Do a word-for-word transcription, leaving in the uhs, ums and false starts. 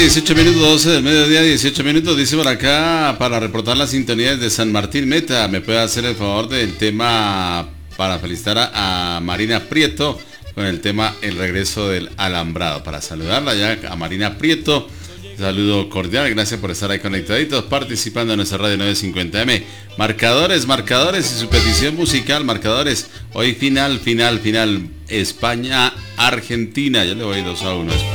dieciocho minutos, doce del mediodía, dieciocho minutos. Dice por acá, para reportar las sintonías de San Martín Meta, ¿me puede hacer el favor del tema para felicitar a, a Marina Prieto con el tema El regreso del alambrado? Para saludarla ya a Marina Prieto. Saludo cordial, gracias por estar ahí conectaditos, participando en nuestra radio nueve cincuenta eme. Marcadores, marcadores y su petición musical, marcadores. Hoy final, final, final. España, Argentina. Yo le voy dos a uno.